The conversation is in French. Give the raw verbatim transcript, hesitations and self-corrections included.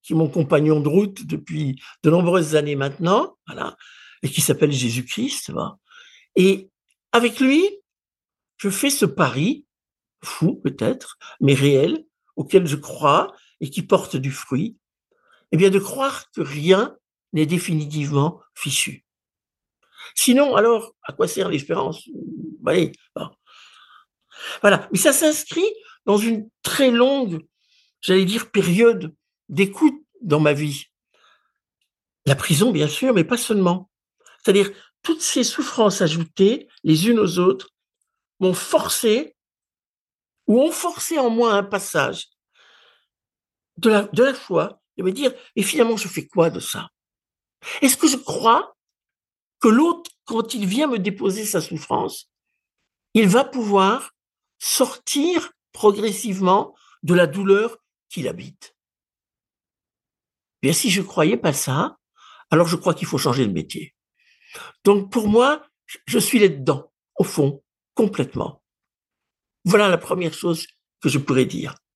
qui est mon compagnon de route depuis de nombreuses années maintenant, voilà, et qui s'appelle Jésus-Christ, tu vois? Et avec lui, je fais ce pari, fou peut-être, mais réel, auquel je crois et qui porte du fruit, eh bien de croire que rien n'est définitivement fichu. Sinon, alors, à quoi sert l'espérance? Bah, allez, bon. Voilà, mais ça s'inscrit dans une très longue, j'allais dire, période d'écoute dans ma vie. La prison, bien sûr, mais pas seulement. C'est-à-dire, toutes ces souffrances ajoutées, les unes aux autres, m'ont forcé ou ont forcé en moi un passage de la de la foi, de me dire: «Et finalement, je fais quoi de ça? Est-ce que je crois que l'autre, quand il vient me déposer sa souffrance, il va pouvoir sortir progressivement de la douleur qu'il habite?» Bien, si je croyais pas ça, alors je crois qu'il faut changer de métier. Donc pour moi, je je suis là-dedans, au fond, complètement. Voilà la première chose que je pourrais dire.